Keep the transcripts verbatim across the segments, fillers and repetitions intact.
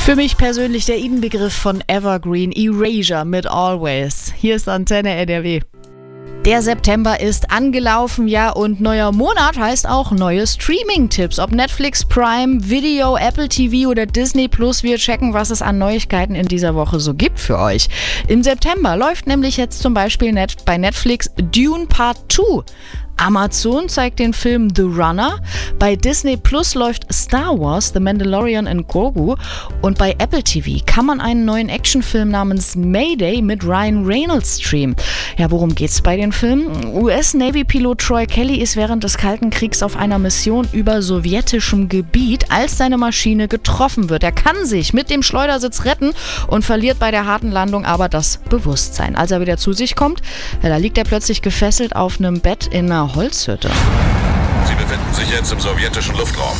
Für mich persönlich der Inbegriff von Evergreen, Erasure mit Always. Hier ist Antenne N R W. Der September ist angelaufen, ja, und neuer Monat heißt auch neue Streaming-Tipps. Ob Netflix, Prime, Video, Apple T V oder Disney Plus, wir checken, was es an Neuigkeiten in dieser Woche so gibt für euch. Im September läuft nämlich jetzt zum Beispiel net- bei Netflix Dune Part zwei. Amazon zeigt den Film The Runner, bei Disney Plus läuft Star Wars, The Mandalorian and Grogu und bei Apple T V kann man einen neuen Actionfilm namens Mayday mit Ryan Reynolds streamen. Ja, worum geht's bei den Filmen? U S-Navy-Pilot Troy Kelly ist während des Kalten Kriegs auf einer Mission über sowjetischem Gebiet, als seine Maschine getroffen wird. Er kann sich mit dem Schleudersitz retten und verliert bei der harten Landung aber das Bewusstsein. Als er wieder zu sich kommt, ja, da liegt er plötzlich gefesselt auf einem Bett in einer Holzhütte. Sie befinden sich jetzt im sowjetischen Luftraum.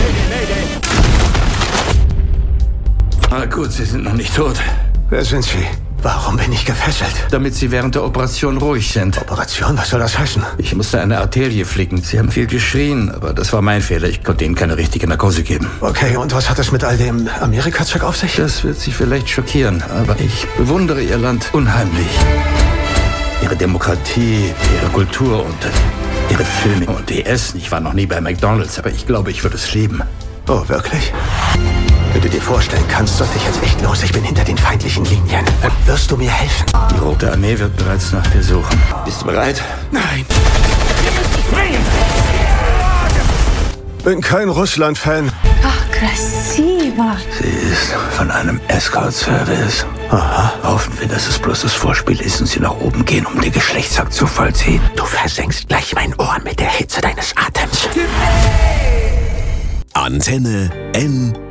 Ah, gut, Sie sind noch nicht tot. Wer sind Sie? Warum bin ich gefesselt? Damit Sie während der Operation ruhig sind. Operation? Was soll das heißen? Ich musste eine Arterie flicken. Sie haben viel geschrien, aber das war mein Fehler. Ich konnte Ihnen keine richtige Narkose geben. Okay, und was hat es mit all dem Amerika-Zeug auf sich? Das wird Sie vielleicht schockieren, aber ich bewundere Ihr Land unheimlich. Ihre Demokratie, Ihre Kultur und Ihre Filme und Ihr Essen. Ich war noch nie bei McDonald's, aber ich glaube, ich würde es lieben. Oh, wirklich? Wenn du dir vorstellen kannst, sollte ich jetzt echt los. Ich bin hinter den feindlichen Linien. Und wirst du mir helfen? Die Rote Armee wird bereits nach dir suchen. Bist du bereit? Nein. Bin kein Russland-Fan. Ach, krasiva. Sie ist von einem Escort-Service. Aha. Hoffen wir, dass es bloß das Vorspiel ist und Sie nach oben gehen, um den Geschlechtsakt zu vollziehen. Du versenkst gleich mein Ohr mit der Hitze deines Atems. Antenne N